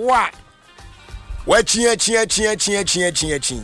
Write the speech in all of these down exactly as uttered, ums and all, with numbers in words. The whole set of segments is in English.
wa wa chia chia chia chia chia chia chia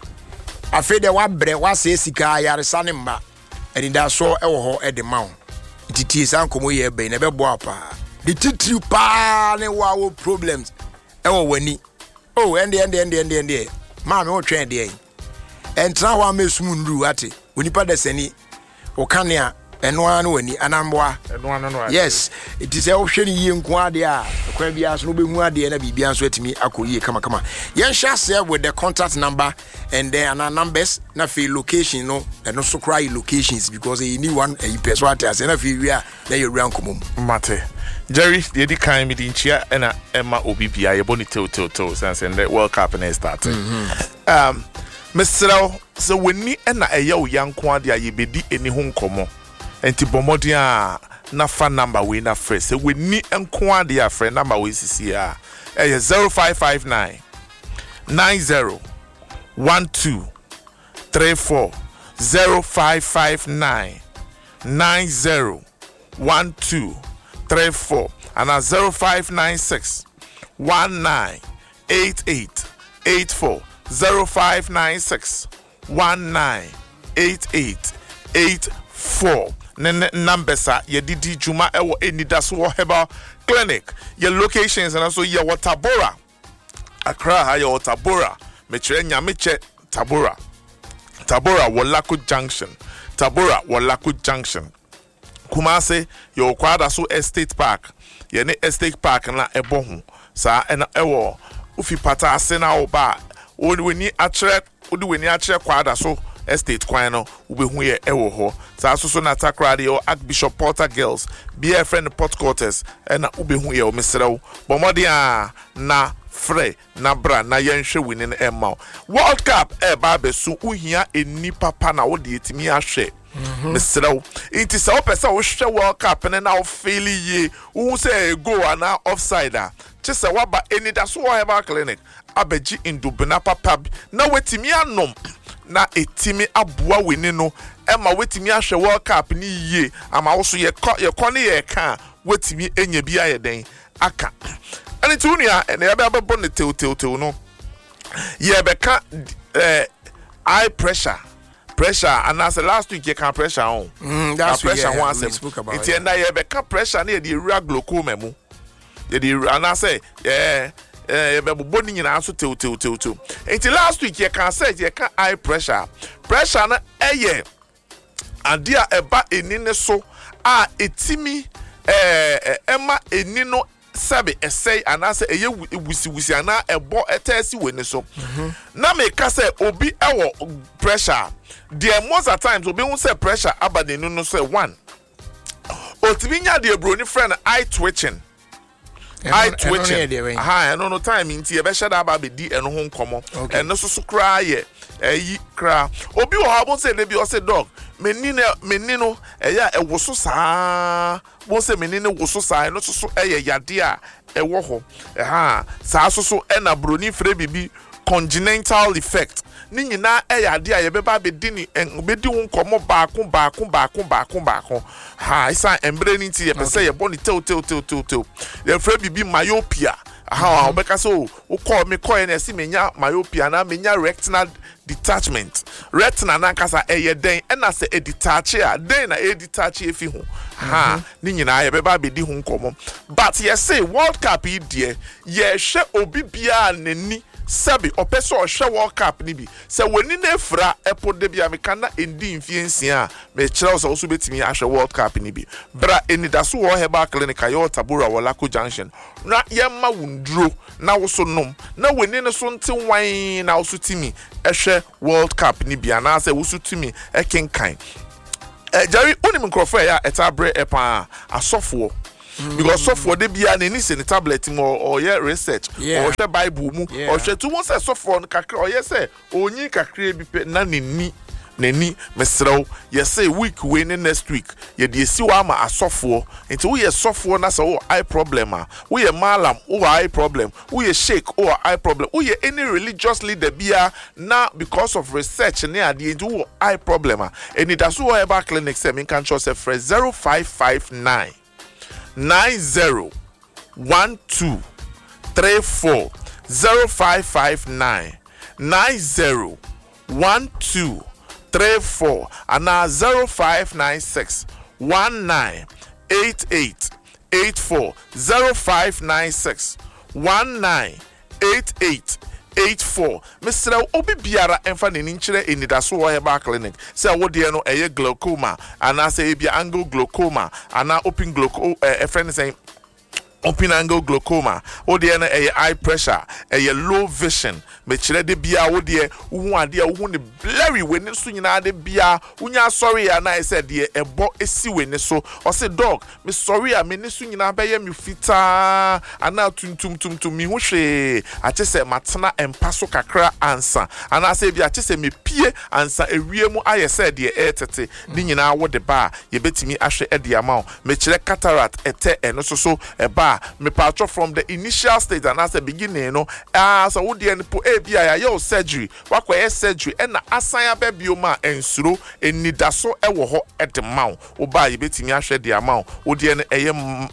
afi de wa bre wa se sika yaresa ne mba eni da so e wo ho e de ma wo titi san komo ye be na be bo apa the titri pa ne wa wo problems e wo wani oh ende ende ende ende ende ma me wo twen de entra wa mesum ndru ate onipa de sani o kanea eno anu wani anamboa eno anu no yes it is a hwehwe ye nko ade a kwa bia so no behu ade na bibia so atimi akoyie kama kama yen sha share with the contact number and then our numbers na fi location no and so cry locations because you need one a person at as na fi wi a na you ran komom mate Jerry the di kan mi di nchia na Emma Obibia ye boni tel tel tel sense and the World Cup na start um Mister so weni na eya o yanko ade a ye bedi eni ho nkomo enti bomodi a na fa number we na fresh se we ni enko ade a friend number we sisi a eh zero five five nine nine zero one two three four zero five five nine nine zero one two three four and a zero five nine six one nine eight eight eight four zero five nine six one nine eight eight eight four Nene numbers ye didi juma ewo enidaso herbal clinic your locations and also your Tabora Accra ha your Tabora metre nyameche Tabora Tabora Wolako Junction Tabora Wolako Junction Kumase your kwada so estate park ye ne estate park na ebo ho sa ena ewo ufi pata ase na oba woni weni atre wodi weni atre kwada so estate kwan no ubehu ye ewo ho sa so so na takrade o Archbishop Porter Girls be a friend Port Quarters na ubehu ye o mesrew bomodi a na frɛ na bra na yɛnhwɛ wini no ɛma World Cup e ba besu uhia eni papa na wo de etimi ahwɛ mesrew inti sɛ opɛ sɛ wo hwɛ World Cup ne na wo fail ye wo sɛ go ana offside a kyɛ sɛ waba eni da so herbal clinic abeji indubena papa na wetimi anom na etimi aboa wini no ema wetimi ahwɛ World Cup ni yie ama wo so ye ye kɔ ne ye ka wetimi enya bi ayeden aka ani tunia na ya ba bɔ ne tew tew tew no ye be ka eh high pressure pressure and as last week you can pressure on mm, that's pressure yeah, one we spoke about it na ye be ka pressure na ye di ura glaucoma mu ye di and I say yeah eh be bɔ ni nyina so tew tew tew tew until last week you can say you can high pressure pressure na eye ade a eba eni ne so a etimi eh ema eni no sabe essay anase eye wusi wusi ana ebo etesi weni so na me ka say obi ewo pressure there most of times obi won say pressure abade no no say one otimi nya de broni friend eye twitching eye twitching aha no no time nti e be shada aba be di eno ho nkomo eno so so kra ye eyi kra obi wo ha bo say le bi o say dog menine menino eya ewoso saa bo se menine woso saa no so eye yade a ewo ho ha saa so so e na broni fre bibi congenital effect ni nyina eye ade a ye beba be di ni obedi wo nkomo baako baako baako baako baako ha isa embre ni ti ye pese ye boni tel tel tel tel tel ye fre bibi myopia ha obeka so wo call me call na si menya myopia na menya retinal detachment retina na kasa eye den e na se e detach a den na e detach e fi ho ha ni nyina ye beba be di ho nkomo but ye say World Cup e die ye hwe obi bia nani sabi opeso hwe World Cup ni bi se wani na fra epo de bia me kana endi mfiensia a me kire so so betimi ahwe World Cup ni bi bra enidaso wo herbal clinic ayo Tabora Wolako Junction na ye ma wundro na wo so nom na wani ne so nte wan na wo so timi ehwe World Cup ni bia na say wo so timi ekenkan eh Jerry onim nkrofo ya etabre epa asofo because sofo de bia na ni se tablet mo or ye research or hwe bible mu or hwe tu won say sofo no kakra or ye say onyi kakra bi pe na neni neni mesrew ye say week we ne next week ye de esi wa ma asofo enti wo ye sofo na say wo eye problem a wo ye malam wo eye problem wo ye sheik wo eye problem wo ye any religious leader bia na because of research ne ade enti wo eye problem a eni da so wo herbal clinic say me kan cho say fresh zero five five nine nine zero one two three four zero five five nine nine zero one two three four and now zero five nine six one nine eight eight eight four zero five nine six one nine eight eight eight four. Mister Obi Biara emfa ne nchire enidaso wo heba clinic. Say wo de no eye glaucoma and I say be angle glaucoma and now open glaucoma a friend saying open angle glaucoma o de na eye eye pressure eye low vision me kire de bia wo de hu ade wo ne blurry we ne so nyina de bia unya sorry ya na say de ebo esi we ne so o say dog me sorry ya me ne so nyina be ye me fita ana tuntum tum mi hu hwe a che say matena empa so kakra ansa ana say bia che say me pie ansa ewie mu aye say de e tete ni nyina wo de ba ye betimi ahwe e de ama me kire cataract ete eno so so e ba me patro from the initial stage and as the beginning no ah so wo de po e bia ya yo surgery wakwa surgery e na asan ababioma ensuro enidaso e wo ho e de ma wo ba ye betimi ahwe de ama wo de no eye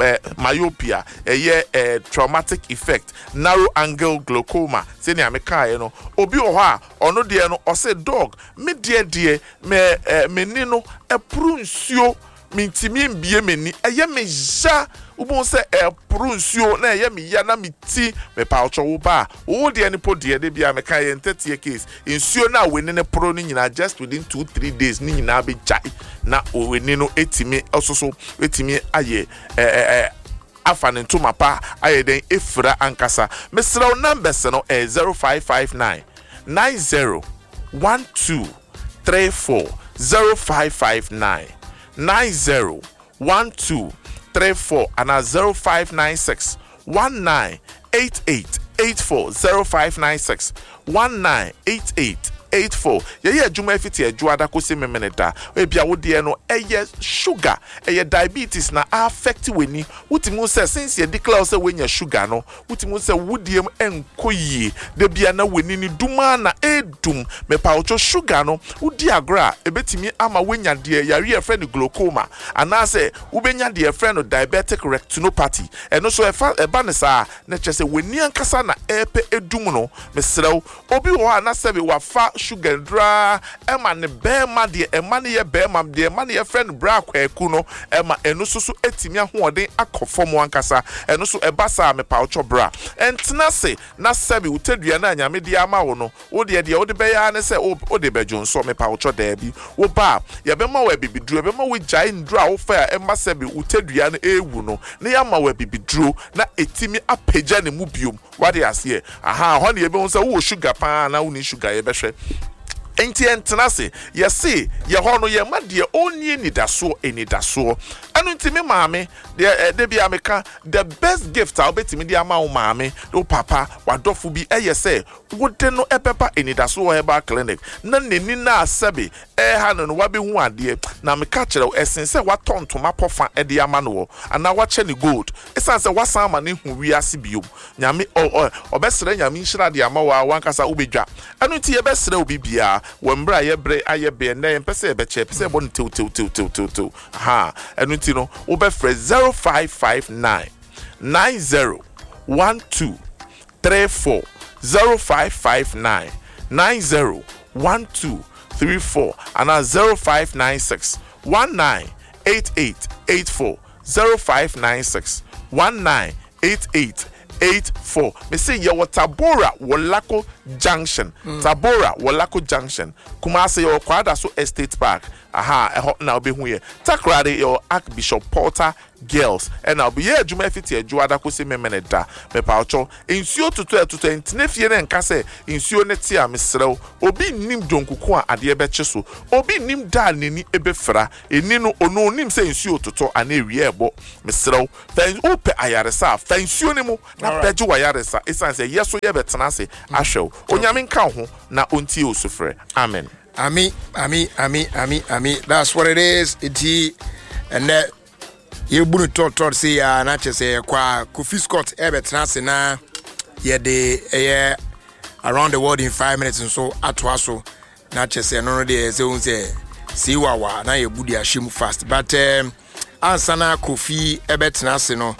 myopia eye traumatic effect narrow angle glaucoma se ni ameka ye no obi wo ho a ono de no o se dog me de de me me ni no e pru nsuo mintimi mbie meni eye me ja ubon se e prunsuo na eye me ya na miti me pa ocho wo ba wo de ani po de de bia me kan ye thirty case nsuo na weni ne pro ni nyina just within two three days ni nyina be jai na weni no etimi ososo etimi aye eh eh afane ntoma pa aye den efra ankasa me sraw numbers no eh zero five five nine nine zero one two three four zero five five nine nine zero one two three four and a zero five nine six one nine eight eight eight four zero five nine six one nine eight eight eight four. Ye ye adwuma fiti adwuada kosi memeneda e bia wo de no eye sugar eye diabetes na affect weni wutimu se since ye declare se wenya sugar no wutimu se wudiem enkoyie de bia na weni ni duma na edum me pa ocho sugar no wudi agra ebetimi ama wenya de yare e friend glaucoma ana se ubenya de friend no diabetic retinopathy eno so e fa e ba ne sa na chese weni ankasa na epe edum no mesrew obi wo ana se be wafa sugar dra ema ne bema de ema ne ye bema de ema ne ye friend bra kwaku no ema eno susu etimi ahoden akofom ankasa eno so eba sa me pa ocho bra entena se na sebi utadua na anyame de ama wo no wo de de wo de be ya ne se wo de bejo nso me pa ocho da bi wo ba ye be ma wa bibidru ye be ma wo jai ndru a wo fa ema sebi utadua na ewu no ne ya ma wa bibidru na etimi apagya ne mu biom wade ase aha ho ne ye be won se wo sugar pa na wo ni sugar ye be hwe enti entenase ye se ye ho no ye ma de oni enidaso enidaso anu ntimi maame de de bia meka the best gift a obetimi de ama wo maame do papa wadofo bi eye se wode no epepa enidaso wo heba clinic na neni na asebe e ha no wa be hu ade na meka kire esen se watontoma pofa e de ama no ana wa che ne gold esan se wasan ma ne hu wi ase biom nyame obesere nyame nhira de ama wa wankasa ubedwa anu nti ye besere obi bia wembra ye bre aye be na empese e be che pese bo ntew tew tew tew tew tew ha enu ti no wo be fresh zero five five nine nine zero one two three four zero five five nine nine zero one two three four and a zero five nine six one nine eight eight eight four zero five nine six one nine eight eight eight four. Me say ye wa Tabora Wolako Junction. Mm. Tabora Wolako Junction. Kumase yo kwada so Estate Park. Aha, e hot na obi hu ye. Takrade yo Archbishop Porter Girls. And I'll be here Juma fifty e Juada ko se memeneda. Me pa ocho. Insuo tutu etutu entnefie ne nka se insuo ne tia mesrew. Obi nim donkuku a ade ebe cheso. Obi nim da neni ebe fra. Eni no ono nim se insuo tutu ana ewie ebo. Mesrew. Fa ope ayaresa. Fa insuo ne mu na peju wayaresa. Esan se yeso ye betena se ahwew. Onyame nka ho na ontie osufre. Amen. Ami, ami, ami, ami, ami. That's what it is. Iti and that you bunu talk talk say ya na che say kwa Kofi Scott ebe transe na ye de eh around the world in five minutes and so atwa so na che say no no de say un say see wawa na ye budi ashim fast but um answer na Kofi ebe transe no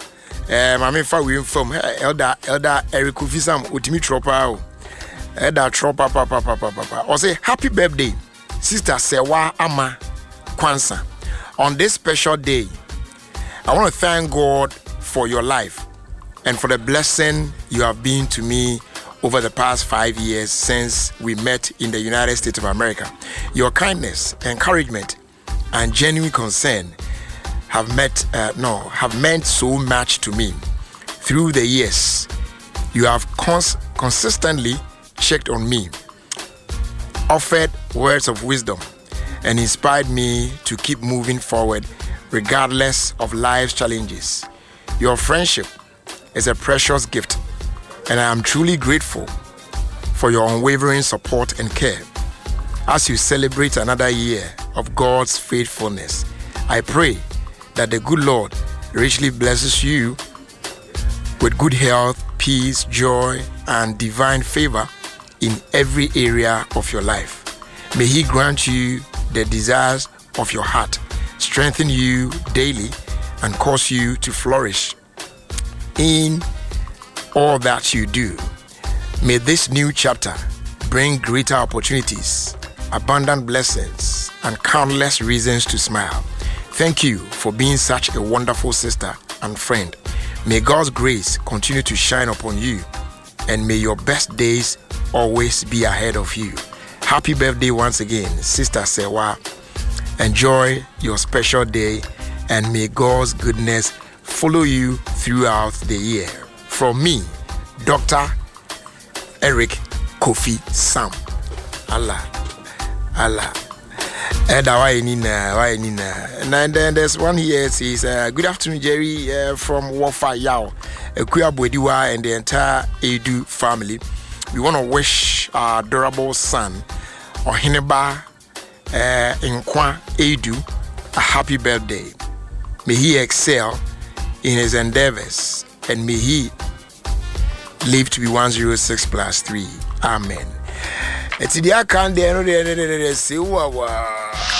Eh, mame fa we from elder elder Eric Ufisam Otimi Tropa. Elder Tropa papa papa papa. Or say happy birthday, Sister Sewa Ama Kwansa. On this special day, I want to thank God for your life and for the blessing you have been to me over the past five years since we met in the United States of America. Your kindness, encouragement, and genuine concern have met uh, no have meant so much to me. Through the years, you have cons- consistently checked on me, offered words of wisdom, and inspired me to keep moving forward regardless of life's challenges. Your friendship is a precious gift, and I am truly grateful for your unwavering support and care. As you celebrate another year of God's faithfulness, I pray that the good Lord richly blesses you with good health, peace, joy, and divine favor in every area of your life. May He grant you the desires of your heart, strengthen you daily, and cause you to flourish in all that you do. May this new chapter bring greater opportunities, abundant blessings, and countless reasons to smile. Thank you for being such a wonderful sister and friend. May God's grace continue to shine upon you, and may your best days always be ahead of you. Happy birthday once again, Sister Sewa. Enjoy your special day, and may God's goodness follow you throughout the year. From me, Doctor Eric Kofi Sam. Allah, Allah. And then there's one here. It says, uh, good afternoon, Jerry, uh, from Wafa Yao, Kuya Bwediwa, and the entire Edu family. We want to wish our adorable son, Ohineba uh, Nkwa Edu, a happy birthday. May he excel in his endeavors, and may he live to be one oh six plus three. Amen. It's the account there.